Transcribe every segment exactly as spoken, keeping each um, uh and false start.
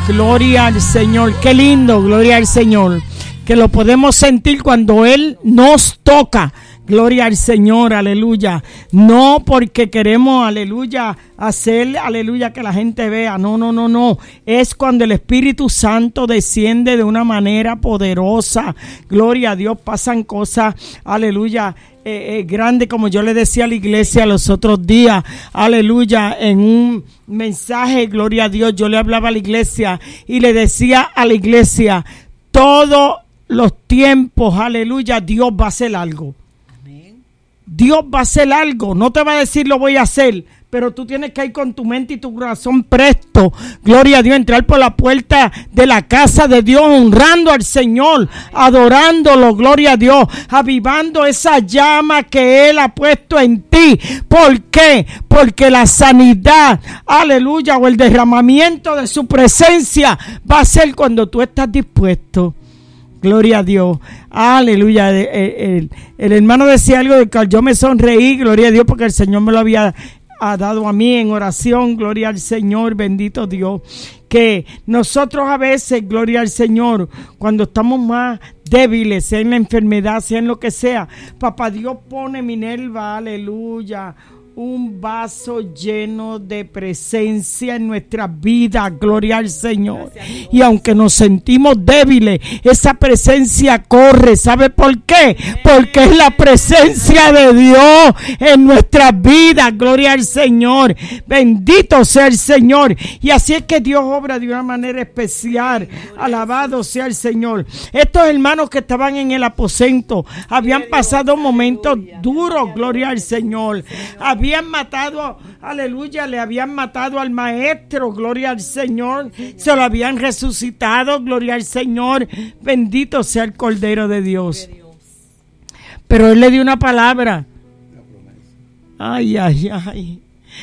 Gloria al Señor. Qué lindo, gloria al Señor. Que lo podemos sentir cuando Él nos toca. Gloria al Señor, aleluya. No porque queremos, aleluya, hacer, aleluya, que la gente vea. No, no, no, no. Es cuando el Espíritu Santo desciende de una manera poderosa. Gloria a Dios, pasan cosas, aleluya, eh, eh, grandes, como yo le decía a la iglesia los otros días. Aleluya, en un mensaje, gloria a Dios, yo le hablaba a la iglesia y le decía a la iglesia, todos los tiempos, aleluya, Dios va a hacer algo. Dios va a hacer algo, no te va a decir lo voy a hacer, pero tú tienes que ir con tu mente y tu corazón presto, gloria a Dios, entrar por la puerta de la casa de Dios, honrando al Señor, adorándolo, gloria a Dios, avivando esa llama que Él ha puesto en ti. ¿Por qué? Porque la sanidad, aleluya, o el derramamiento de su presencia va a ser cuando tú estás dispuesto. Gloria a Dios, aleluya. El, el, el hermano decía algo de que yo me sonreí, gloria a Dios, porque el Señor me lo había ha dado a mí en oración, gloria al Señor, bendito Dios. Que nosotros a veces, gloria al Señor, cuando estamos más débiles, sea en la enfermedad, sea en lo que sea, papá Dios pone, Minerva, aleluya, un vaso lleno de presencia en nuestras vidas, gloria al Señor. Y aunque nos sentimos débiles, esa presencia corre. ¿Sabe por qué? Porque es la presencia de Dios en nuestras vidas, gloria al Señor. Bendito sea el Señor. Y así es que Dios obra de una manera especial. Alabado sea el Señor. Estos hermanos que estaban en el aposento habían pasado momentos duros, gloria al Señor. Habían Habían matado, aleluya, le habían matado al maestro, gloria al Señor, se lo habían resucitado, gloria al Señor, bendito sea el Cordero de Dios. Pero Él le dio una palabra, ay, ay, ay,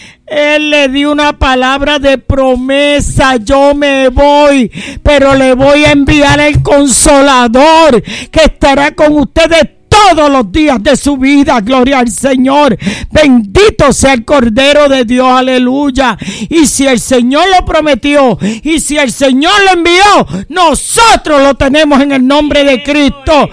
Él le dio una palabra de promesa, yo me voy, pero le voy a enviar el Consolador que estará con ustedes todos los días de su vida, gloria al Señor. Bendito sea el Cordero de Dios, aleluya. Y si el Señor lo prometió, y si el Señor lo envió, nosotros lo tenemos en el nombre de Cristo,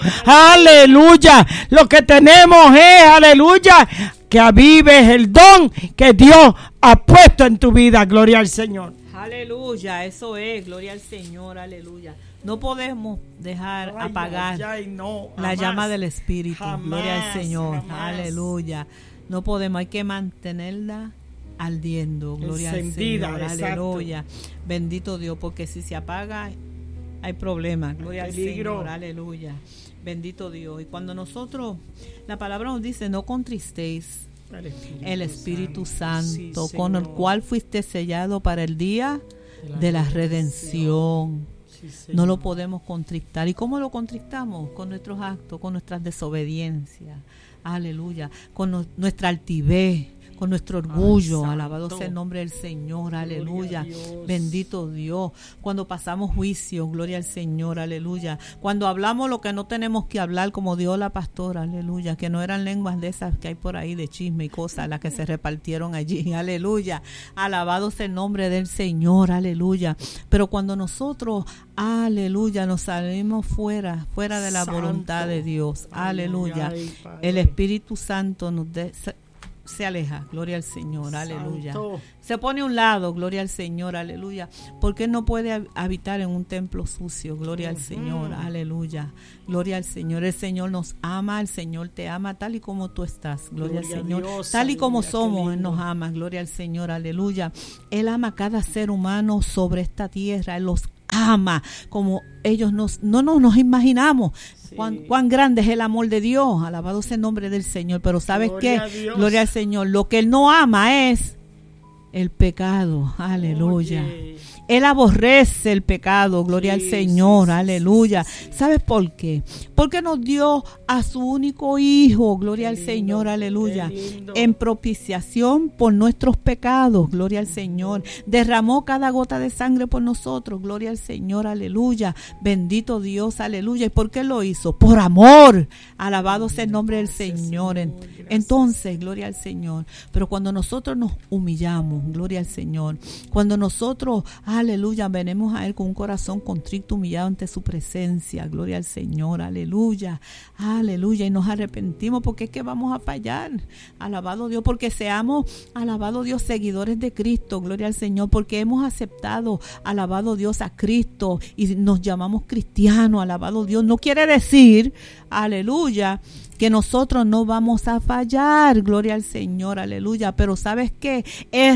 aleluya. Lo que tenemos es, aleluya, que avives el don que Dios ha puesto en tu vida, gloria al Señor. Aleluya, eso es, gloria al Señor, aleluya. No podemos dejar ay, apagar ay, no, la jamás, llama del Espíritu, jamás, gloria al Señor, jamás. Aleluya. No podemos, hay que mantenerla ardiendo, gloria encendida, al Señor, aleluya. Bendito Dios, porque si se apaga hay problemas, gloria al Señor, aleluya. Bendito Dios. Y cuando nosotros, la palabra nos dice, no contristéis el Espíritu, el Espíritu Santo, sí, con el cual fuiste sellado para el día de la, de la redención. Sí, no lo podemos contristar. ¿Y cómo lo contristamos? Con nuestros actos, con nuestras desobediencias, aleluya, con no, nuestra altivez, con nuestro orgullo. Ay, alabado sea el nombre del Señor, aleluya, bendito Dios. Cuando pasamos juicio, gloria al Señor, aleluya. Cuando hablamos lo que no tenemos que hablar, como dijo la pastora, aleluya, que no eran lenguas de esas que hay por ahí de chisme y cosas, las que se repartieron allí, aleluya. Alabado sea el nombre del Señor, aleluya. Pero cuando nosotros, aleluya, nos salimos fuera, fuera de la Santo. Voluntad de Dios, aleluya, ay, ay, el Espíritu Santo nos de, se aleja, gloria al Señor, aleluya. Santo. Se pone a un lado, gloria al Señor, aleluya, porque Él no puede habitar en un templo sucio, gloria uh-huh. al Señor, aleluya, gloria al Señor. El Señor nos ama, el Señor te ama tal y como tú estás, gloria, gloria al Señor, Dios, tal y como aleluya, somos, Él nos ama, gloria al Señor, aleluya. Él ama a cada ser humano sobre esta tierra, Él los ama como ellos nos, no nos, nos imaginamos. Sí. Cuán, cuán grande es el amor de Dios, alabado sea el nombre del Señor. Pero ¿sabes gloria qué? Gloria al Señor. Lo que Él no ama es el pecado, aleluya. Oye. Él aborrece el pecado, gloria sí, al Señor, sí, aleluya. Sí, sí, sí. ¿Sabes por qué? Porque nos dio a su único Hijo, gloria qué al lindo, Señor, aleluya, en propiciación por nuestros pecados, gloria al Señor. Derramó cada gota de sangre por nosotros, gloria al Señor, aleluya. Bendito Dios, aleluya. ¿Y por qué lo hizo? Por amor. Alabado sea el nombre del Señor. Entonces, gloria al Señor. Pero cuando nosotros nos humillamos, gloria al Señor. Cuando nosotros, aleluya, venimos a Él con un corazón contrito, humillado ante su presencia, gloria al Señor, aleluya, aleluya, y nos arrepentimos porque es que vamos a fallar, alabado Dios, porque seamos, alabado Dios, seguidores de Cristo, gloria al Señor, porque hemos aceptado, alabado Dios, a Cristo y nos llamamos cristianos, alabado Dios. No quiere decir, aleluya, que nosotros no vamos a fallar, gloria al Señor, aleluya, pero ¿sabes qué? Es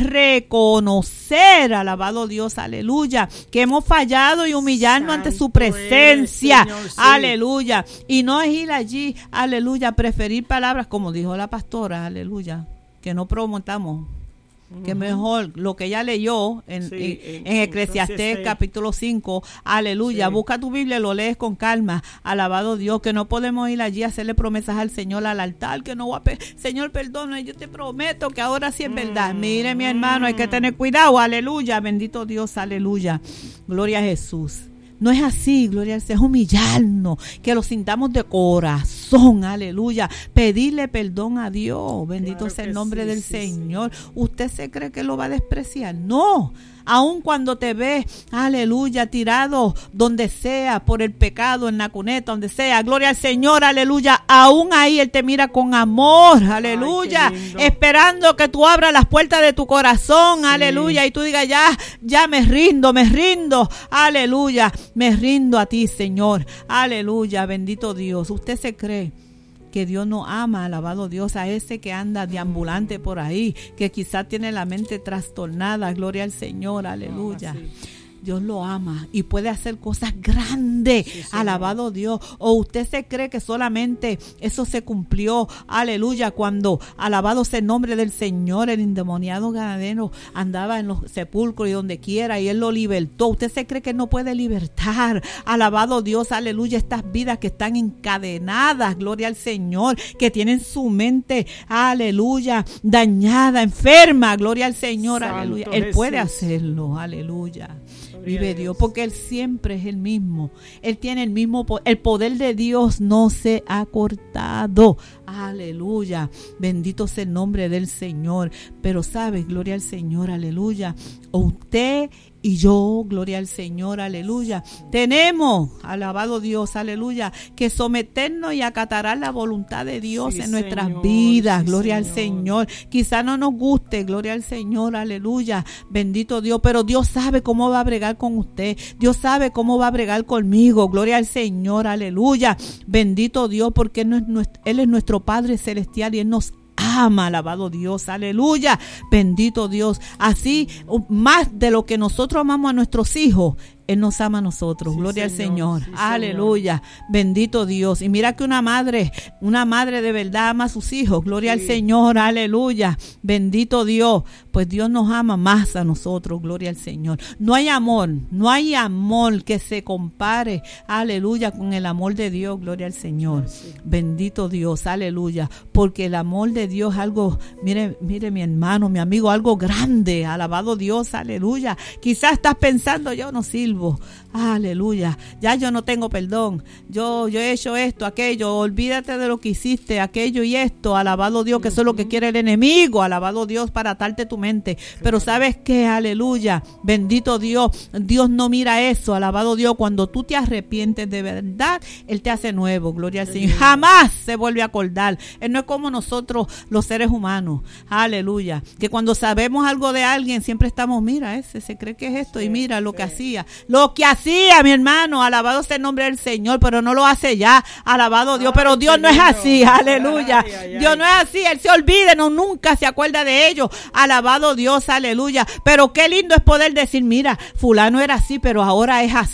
reconocer, alabado Dios, aleluya, que hemos fallado y humillarnos Santo ante su presencia, Señor, sí. Aleluya, y no es ir allí, aleluya, preferir palabras, como dijo la pastora, aleluya, que no promontamos. Que mejor lo que ella leyó en, sí, en, en Eclesiastés capítulo cinco, aleluya, sí. Busca tu Biblia, lo lees con calma, alabado Dios, que no podemos ir allí a hacerle promesas al Señor al altar, que no voy a pe- Señor, perdona, yo te prometo que ahora sí es verdad. Mm, Mire, mi hermano, hay que tener cuidado, aleluya, bendito Dios, aleluya, gloria a Jesús. No es así, gloria al Señor, es humillarnos, que lo sintamos de corazón, aleluya, pedirle perdón a Dios, bendito claro sea el nombre sí, del sí, Señor. Sí. ¿Usted se cree que lo va a despreciar? No, aun cuando te ves, aleluya, tirado donde sea por el pecado, en la cuneta, donde sea, gloria al Señor, aleluya, aún ahí Él te mira con amor, aleluya, ay, esperando que tú abras las puertas de tu corazón, sí. Aleluya, y tú digas, ya, ya me rindo, me rindo, aleluya, me rindo a ti, Señor, aleluya, bendito Dios. ¿Usted se cree que Dios no ama, alabado Dios, a ese que anda deambulante por ahí, que quizás tiene la mente trastornada, gloria al Señor, aleluya? Oh, sí. Dios lo ama y puede hacer cosas grandes, sí, alabado Dios. O usted se cree que solamente eso se cumplió, aleluya, cuando, alabado sea el nombre del Señor, el endemoniado ganadero andaba en los sepulcros y donde quiera y Él lo libertó. Usted se cree que no puede libertar, alabado Dios, aleluya, estas vidas que están encadenadas, gloria al Señor, que tienen su mente, aleluya, dañada, enferma, gloria al Señor, Santo aleluya. Él Jesús. Puede hacerlo, aleluya. Vive Dios, porque Él siempre es el mismo. Él tiene el mismo poder. El poder de Dios no se ha cortado. Aleluya. Bendito sea el nombre del Señor. Pero sabes, gloria al Señor, aleluya. Usted y yo, gloria al Señor, aleluya, tenemos, alabado Dios, aleluya, que someternos y acatar la voluntad de Dios sí, en nuestras Señor, vidas, sí, gloria Señor. Al Señor. Quizá no nos guste, gloria al Señor, aleluya, bendito Dios, pero Dios sabe cómo va a bregar con usted, Dios sabe cómo va a bregar conmigo, gloria al Señor, aleluya, bendito Dios, porque Él es nuestro, Él es nuestro Padre Celestial y Él nos ama, alabado Dios, aleluya, bendito Dios. Así, más de lo que nosotros amamos a nuestros hijos, Él nos ama a nosotros, sí, gloria Señor, al Señor, sí, aleluya, Señor. Bendito Dios. Y mira que una madre, una madre de verdad ama a sus hijos, gloria sí. al Señor, aleluya, bendito Dios, pues Dios nos ama más a nosotros, gloria al Señor. No hay amor, no hay amor que se compare, aleluya, con el amor de Dios, gloria al Señor, sí. bendito Dios, aleluya, porque el amor de Dios es algo, mire, mire mi hermano, mi amigo, algo grande, alabado Dios, aleluya. Quizás estás pensando, yo no sirvo, aleluya, ya yo no tengo perdón, yo, yo he hecho esto, aquello, olvídate de lo que hiciste, aquello y esto, alabado Dios, que eso es lo que quiere el enemigo, alabado Dios, para atarte tu mente, pero sabes que, aleluya, bendito Dios, Dios no mira eso, alabado Dios, cuando tú te arrepientes de verdad, Él te hace nuevo, gloria al Señor, jamás se vuelve a acordar. Él no es como nosotros los seres humanos, aleluya, que cuando sabemos algo de alguien siempre estamos, mira, ese se cree que es esto y mira lo que hacía, lo que hacía mi hermano, alabado sea el nombre del Señor, pero no lo hace ya, alabado Dios, pero Dios no es así, aleluya, ay, ay, ay. Dios no es así, Él se olvida, no, nunca se acuerda de ellos, alabado Dios, aleluya, pero qué lindo es poder decir, mira, fulano era así, pero ahora es así.